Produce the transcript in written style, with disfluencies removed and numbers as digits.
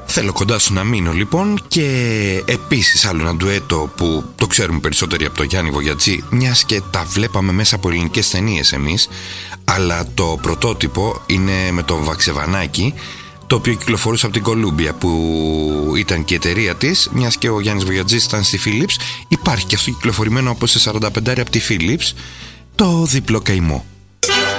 Θέλω κοντά σου να μείνω λοιπόν. Και επίσης άλλο ένα ντουέτο που το ξέρουμε περισσότεροι από το Γιάννη Βογιατζή, μιας και τα βλέπαμε μέσα από ελληνικές ταινίες εμείς, αλλά το πρωτότυπο είναι με τον Βαξεβανάκη, το οποίο κυκλοφορούσε από την Κολούμπια, που ήταν και η εταιρεία της, μιας και ο Γιάννης Βογιατζής ήταν στη Philips. Υπάρχει και αυτό κυκλοφορημένο από σε 45 από τη Philips, το διπλό καημό.